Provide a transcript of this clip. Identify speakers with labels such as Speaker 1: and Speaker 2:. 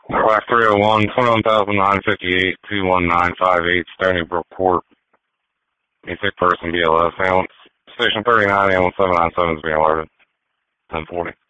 Speaker 1: Black 301, 21,958, 21958, Stony Brook Court. A sick person, BLS. Ambulance. Station 39, ambulance 797 is being alerted. 1040.